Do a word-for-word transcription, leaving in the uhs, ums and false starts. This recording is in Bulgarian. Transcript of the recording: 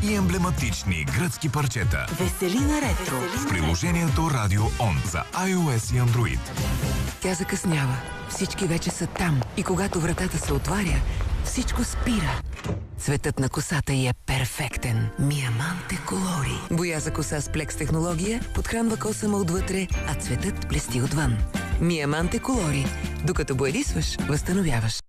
и емблематични гръцки парчета. Веселина ретро. В приложението Радио Он за iOS и Android. Тя закъснява. Всички вече са там. И когато вратата се отваря, всичко спира. Цветът на косата й е перфектен. Миаманте Колори. Боя за коса с плекс технология подхранва косама отвътре, а цветът блести отвън. Миаманте Колори. Докато боядисваш, възстановяваш.